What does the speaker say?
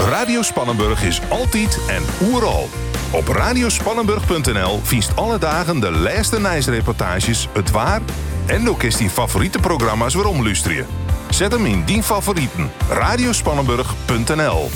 Radio Spannenburg is altijd en oeral. Op radiospannenburg.nl viest alle dagen de laatste nieuwsreportages, het waar en ook is die favoriete programma's waarom luisteren. Zet hem in die favorieten. Radiospannenburg.nl